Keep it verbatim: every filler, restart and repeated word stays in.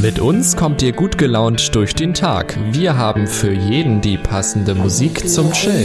Mit uns kommt ihr gut gelaunt durch den Tag. Wir haben für jeden die passende Musik zum Chillen.